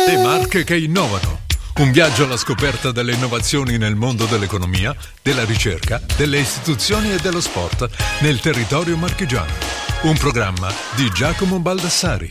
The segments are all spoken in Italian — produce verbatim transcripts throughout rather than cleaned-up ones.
Le marche che innovano. Un viaggio alla scoperta delle innovazioni nel mondo dell'economia, della ricerca, delle istituzioni e dello sport nel territorio marchigiano. Un programma di Giacomo Baldassari.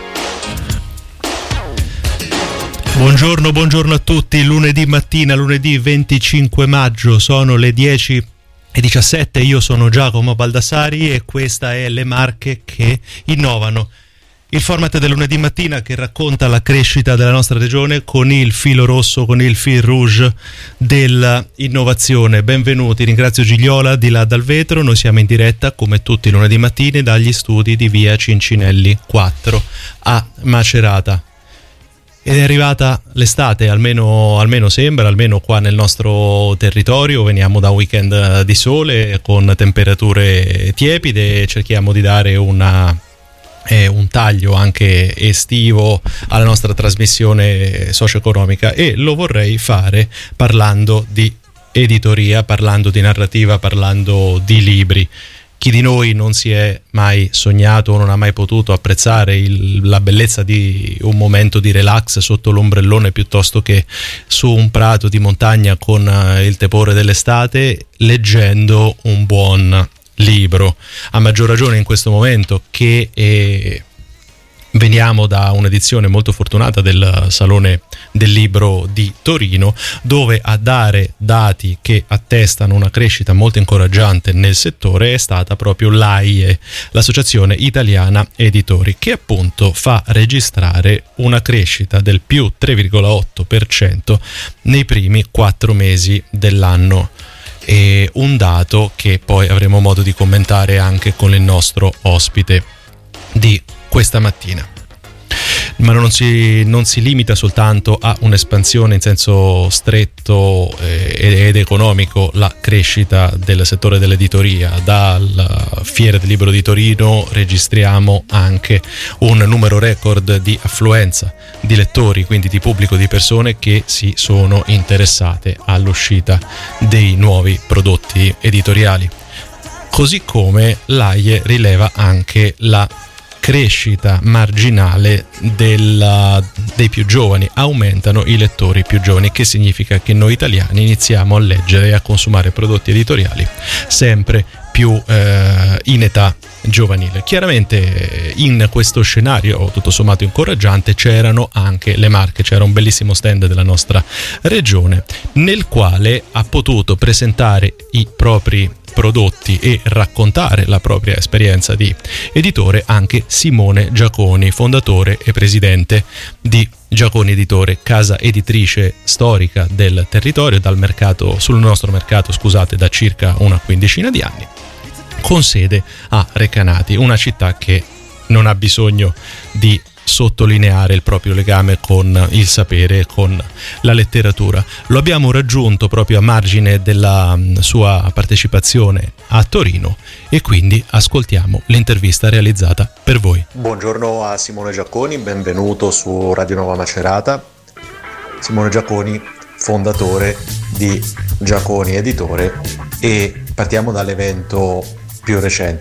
Buongiorno, buongiorno a tutti. Lunedì mattina, lunedì venticinque maggio, sono le dieci e diciassette. Io sono Giacomo Baldassari e questa è Le Marche che innovano. Il format del lunedì mattina che racconta la crescita della nostra regione con il filo rosso, con il fil rouge dell'innovazione. Benvenuti, ringrazio Gigliola di là dal vetro. Noi siamo in diretta come tutti i lunedì mattini dagli studi di via Cincinelli quattro a Macerata. Ed è arrivata l'estate, almeno, almeno sembra, almeno qua nel nostro territorio. Veniamo da un weekend di sole con temperature tiepide e cerchiamo di dare una... è un taglio anche estivo alla nostra trasmissione socio-economica, e lo vorrei fare parlando di editoria, parlando di narrativa, parlando di libri. Chi di noi non si è mai sognato o non ha mai potuto apprezzare il, la bellezza di un momento di relax sotto l'ombrellone piuttosto che su un prato di montagna con il tepore dell'estate, leggendo un buon libro? A maggior ragione in questo momento che eh, veniamo da un'edizione molto fortunata del Salone del Libro di Torino, dove a dare dati che attestano una crescita molto incoraggiante nel settore è stata proprio l'A I E, l'Associazione Italiana Editori, che appunto fa registrare una crescita del più tre virgola otto per cento nei primi quattro mesi dell'anno. E un dato che poi avremo modo di commentare anche con il nostro ospite di questa mattina. Ma non si, non si limita soltanto a un'espansione in senso stretto eh, ed economico la crescita del settore dell'editoria. Dalla Fiera del Libro di Torino registriamo anche un numero record di affluenza di lettori, quindi di pubblico, di persone che si sono interessate all'uscita dei nuovi prodotti editoriali. Così come l'A I E rileva anche la crescita marginale della, dei più giovani. Aumentano i lettori più giovani, che significa che noi italiani iniziamo a leggere e a consumare prodotti editoriali sempre più eh, in età giovanile. Chiaramente in questo scenario tutto sommato incoraggiante c'erano anche le Marche. C'era un bellissimo stand della nostra regione nel quale ha potuto presentare i propri prodotti e raccontare la propria esperienza di editore anche Simone Giaconi, fondatore e presidente di Giaconi Editore, casa editrice storica del territorio, dal mercato, sul nostro mercato, scusate, da circa una quindicina di anni, con sede a Recanati, una città che non ha bisogno di sottolineare il proprio legame con il sapere, con la letteratura. Lo abbiamo raggiunto proprio a margine della sua partecipazione a Torino e quindi ascoltiamo l'intervista realizzata per voi. Buongiorno a Simone Giaconi, benvenuto su Radio Nova Macerata. Simone Giaconi, fondatore di Giaconi Editore, e partiamo dall'evento più recente.